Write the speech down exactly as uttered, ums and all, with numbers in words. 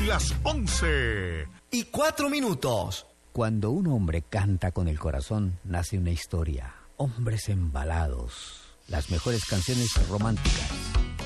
las once. Y cuatro minutos. Cuando un hombre canta con el corazón, nace una historia. Hombres embalados. Las mejores canciones románticas.